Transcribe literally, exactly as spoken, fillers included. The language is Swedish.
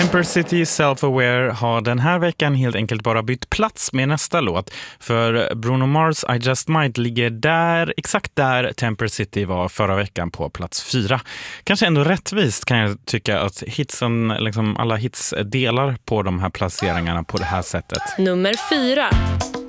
Temper City Self-Aware har den här veckan helt enkelt bara bytt plats med nästa låt. För Bruno Mars I Just Might ligger där, exakt där Temper City var förra veckan på plats fyra. Kanske ändå rättvist kan jag tycka att hitsen, liksom alla hits delar på de här placeringarna på det här sättet. Nummer fyra.